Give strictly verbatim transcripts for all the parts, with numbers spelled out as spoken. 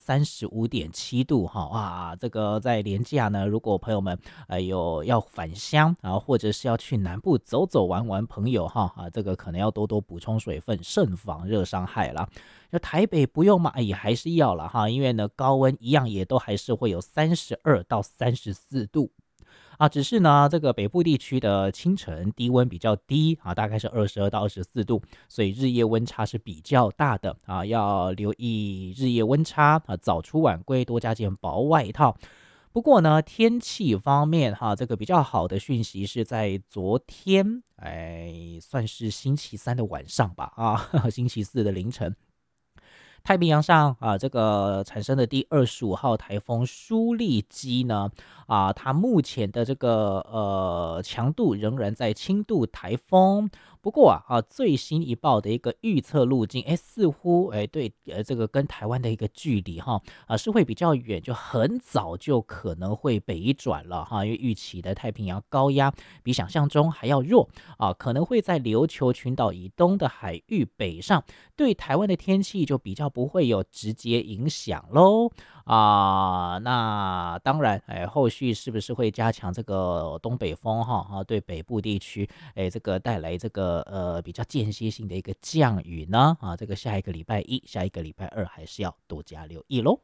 三十五点七度哈，哇，这个在连假呢，如果朋友们呃有要返乡啊，或者是要去南部走走玩玩，朋友哈啊，这个可能要多多补充水分，慎防热伤害啦。那台北不用嘛，也还是要了哈，因为呢高温一样也都还是会有三十二到三十四度。啊，只是呢，这个北部地区的清晨低温比较低啊，大概是二十二到二十四度，所以日夜温差是比较大的啊，要留意日夜温差啊，早出晚归，多加件薄外套。不过呢，天气方面哈，这个比较好的讯息是在昨天，哎，算是星期三的晚上吧啊，星期四的凌晨。太平洋上啊，这个产生的第二十五号台风舒力基呢，啊，它目前的这个呃强度仍然在轻度台风。不过啊，啊最新一报的一个预测路径，哎，似乎哎对，呃，这个跟台湾的一个距离哈，啊是会比较远，就很早就可能会北转了哈，因为预期的太平洋高压比想象中还要弱啊，可能会在琉球群岛以东的海域北上。对台湾的天气就比较不会有直接影响喽啊。那当然，哎，后续是不是会加强这个东北风哈啊？对北部地区，哎，这个带来这个呃比较间歇性的一个降雨呢啊？这个下一个礼拜一、下一个礼拜二还是要多加留意喽。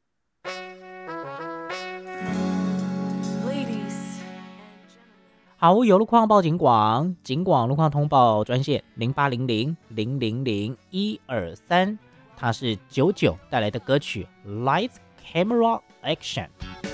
好，有路况报警广，警广路况通报专线零八零零零零零一二三，它是九九带来的歌曲《Lights Camera Action》。